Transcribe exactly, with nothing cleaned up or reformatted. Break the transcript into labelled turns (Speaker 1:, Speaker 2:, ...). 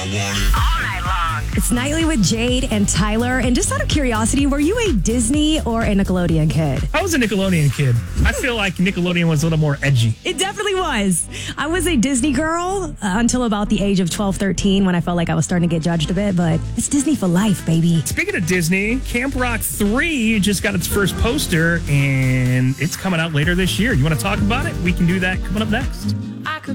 Speaker 1: It's Nightly with Jade and Tyler. And just out of curiosity, were you a Disney or a Nickelodeon kid?
Speaker 2: I was a Nickelodeon kid. I feel like Nickelodeon was a little more edgy.
Speaker 1: It definitely was. I was a Disney girl uh, until about the age of twelve, thirteen when I felt like I was starting to get judged a bit. But it's Disney for life, baby.
Speaker 2: Speaking of Disney, Camp Rock three just got its first poster, and it's coming out later this year. You want to talk about it? We can do that coming up next.